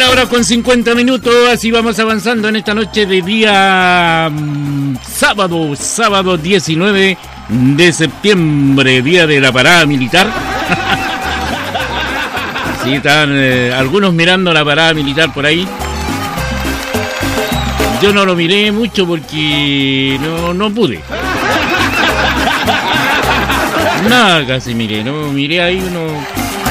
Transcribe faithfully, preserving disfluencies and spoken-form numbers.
Una hora con cincuenta minutos, así vamos avanzando en esta noche de día mmm, sábado, sábado diecinueve de septiembre, día de la parada militar. Sí, están eh, algunos mirando la parada militar por ahí. Yo no lo miré mucho porque no, no pude. Nada casi miré, no miré ahí uno...